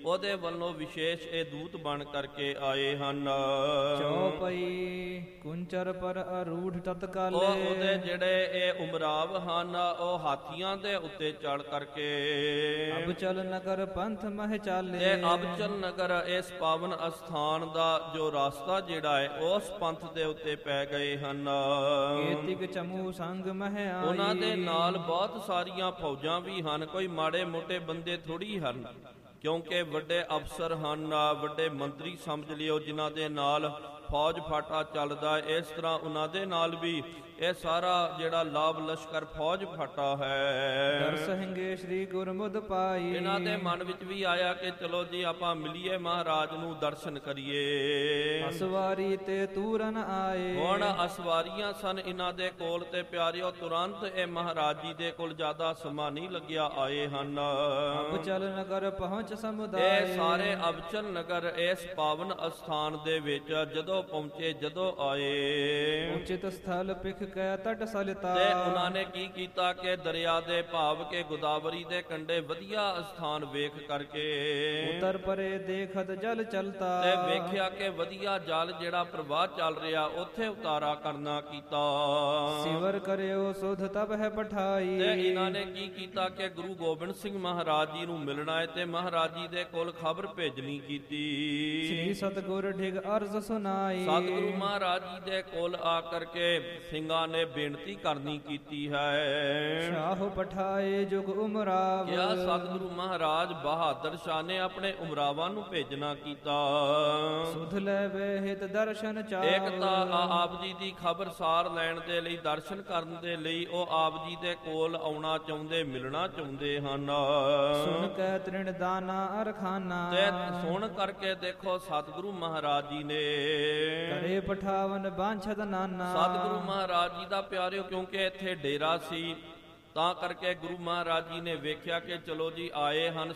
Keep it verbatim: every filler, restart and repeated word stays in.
ਉਹਦੇ ਵੱਲੋਂ ਵਿਸ਼ੇਸ਼ ਇਹ ਦੂਤ ਬਣ ਕਰਕੇ ਆਏ ਹਨ। ਚੌਪਈ ਕੁੰਚਰ ਪਰ ਅਰੂਢ ਤਤਕਾਲੇ। ਉਹ ਉਹਦੇ ਜਿਹੜੇ ਇਹ ਉਮਰਾਵ ਹਨ ਉਹ ਹਾਥੀਆਂ ਦੇ ਉੱਤੇ ਚੜ ਕਰਕੇ ਅਬਚਲ ਨਗਰ ਪੰਥ ਮਹਿ ਚਾਲੇ। ਤੇ ਅਬਚਲ ਨਗਰ ਇਸ ਪਾਵਨ ਅਸਥਾਨ ਦਾ ਜੋ ਰਾਸਤਾ ਜਿਹੜਾ ਹੈ ਉਸ ਪੰਥ ਦੇ ਉੱਤੇ ਪੈ ਗਏ ਹਨ। ਕੇਤਿਕ ਚਮੂ ਸੰਗ ਮਹਿ ਆਈ। ਉਹਨਾਂ ਦੇ ਨਾਲ ਬਹੁਤ ਸਾਰੀਆਂ ਫੌਜਾਂ ਵੀ ਹਨ, ਕੋਈ ਮਾੜੇ ਮੋਟੇ ਬੰਦੇ ਥੋੜੀ ਹਨ, ਕਿਉਂਕਿ ਵੱਡੇ ਅਫਸਰ ਹਨ, ਵੱਡੇ ਮੰਤਰੀ ਸਮਝ ਲਿਓ ਜਿਨ੍ਹਾਂ ਦੇ ਨਾਲ ਫੌਜ ਫਾਟਾ ਚੱਲਦਾ। ਇਸ ਤਰ੍ਹਾਂ ਉਹਨਾਂ ਦੇ ਨਾਲ ਵੀ ਇਹ ਸਾਰਾ ਜਿਹੜਾ ਲਾਭ ਲਸ਼ਕਰ ਫੌਜ ਫਾਟਾ ਹੈ। ਦਰਸਹਿੰਗੇ ਸ੍ਰੀ ਗੁਰਮੁਦ ਪਾਈ। ਇਹਨਾਂ ਦੇ ਮਨ ਵਿੱਚ ਵੀ ਆਇਆ ਕਿ ਚਲੋ ਜੀ ਆਪਾਂ ਮਿਲੀਏ ਮਹਾਰਾਜ ਨੂੰ ਦਰਸ਼ਨ ਕਰੀਏ। ਅਸਵਾਰੀ ਤੇ ਤੂਰਨ ਆਏ। ਹੁਣ ਅਸਵਾਰੀਆਂ ਸਨ ਇਹਨਾਂ ਦੇ ਕੋਲ ਤੇ ਪਿਆਰਿਓ ਤੁਰੰਤ ਇਹ ਮਹਾਰਾਜ ਜੀ ਦੇ ਕੋਲ ਜ਼ਿਆਦਾ ਸਮਾਂ ਨਹੀਂ ਲੱਗਿਆ, ਆਏ ਹਨ। ਅਬਚਲ ਨਗਰ ਪਹੁੰਚ ਸਮੁਦਾਇ। ਇਹ ਸਾਰੇ ਅਬਚਲ ਨਗਰ ਇਸ ਪਾਵਨ ਅਸਥਾਨ ਦੇ ਵਿੱਚ ਜਦੋਂ ਪਹੁੰਚੇ, ਜਦੋਂ ਆਏ ਉਚਿਤ ਸਥਲ ਪਿਖ ਕੈ ਤਟ ਸਲਿਤਾ। ਤੇ ਉਹਨਾਂ ਨੇ ਕੀ ਕੀਤਾ ਕਿ ਦਰਿਆ ਦੇ ਭਾਵ ਕੇ ਗੋਦਾਵਰੀ ਦੇ ਕੰਢੇ ਵਧੀਆ ਸਥਾਨ ਵੇਖ ਕਰਕੇ ਉਤਰ ਪਰੇ ਦੇਖਤ ਜਲ ਚਲਤਾ। ਤੇ ਵੇਖਿਆ ਕਿ ਵਧੀਆ ਜਲ ਜਿਹੜਾ ਪ੍ਰਵਾਹ ਚੱਲ ਰਿਹਾ, ਉੱਥੇ ਉਤਾਰਾ ਕਰਨਾ ਕੀਤਾ। ਸਿਵਰ ਕਰਿਓ ਸੁਧ ਤਬ ਹੈ ਪਠਾਈ। ਤੇ ਇਹਨਾਂ ਨੇ ਕੀ ਕੀਤਾ ਕਿ ਗੁਰੂ ਗੋਬਿੰਦ ਸਿੰਘ ਮਹਾਰਾਜ ਜੀ ਨੂੰ ਮਿਲਣਾ ਹੈ ਤੇ ਮਹਾਰਾਜ ਜੀ ਦੇ ਕੋਲ ਖਬਰ ਭੇਜਣੀ ਕੀਤੀ। ਸ੍ਰੀ ਸਤਗੁਰ ਢਿਗ ਅਰਜ਼ ਸੁਨਾਈ। ਸਤਿਗੁਰੂ ਮਹਾਰਾਜ ਜੀ ਦੇ ਕੋਲ ਆ ਕਰਕੇ ਸਿੰਘਾਂ ਨੇ ਬੇਨਤੀ ਕਰਨੀ ਕੀਤੀ ਹੈ। ਸ਼ਾਹ ਪਠਾਏ ਜੁਗ ਉਮਰਾਵ। ਕਿਹਾ ਸਤਿਗੁਰੂ ਮਹਾਰਾਜ ਬਹਾਦਰ ਸ਼ਾਹ ਨੇ ਆਪਣੇ ਉਮਰਾਵਾਂ ਨੂੰ ਭੇਜਣਾ ਕੀਤਾ। ਸੁਧ ਲੈ ਵੇ ਹਿਤ ਦਰਸ਼ਨ ਚਾਵ। ਇੱਕ ਤਾਂ ਆਪ ਜੀ ਦੀ ਖਬਰ ਸਾਰ ਲੈਣ ਦੇ ਲਈ, ਦਰਸ਼ਨ ਕਰਨ ਦੇ ਲਈ ਉਹ ਆਪ ਜੀ ਦੇ ਕੋਲ ਆਉਣਾ ਚਾਹੁੰਦੇ, ਮਿਲਣਾ ਚਾਹੁੰਦੇ ਹਨ। ਸੁਣ ਕੈ ਤ੍ਰਿਣ ਦਾਨਾ ਅਰਖਾਨਾ। ਤੇ ਸੁਣ ਕਰਕੇ ਦੇਖੋ ਸਤਿਗੁਰੂ ਮਹਾਰਾਜ ਜੀ ਨੇ ਕਰੇ ਪਠਾਵਨ ਬਾਂਛਦ ਨਾਨਾ। ਸਤਿਗੁਰੂ ਮਹਾਰਾਜ ਜੀ ਦਾ ਪਿਆਰਿਓ ਕਿਉਂਕਿ ਇੱਥੇ ਡੇਰਾ ਸੀ, ਤਾਂ ਕਰਕੇ ਗੁਰੂ ਮਹਾਰਾਜ ਜੀ ਨੇ ਵੇਖਿਆ ਕਿ ਚਲੋ ਜੀ ਆਏ ਹਨ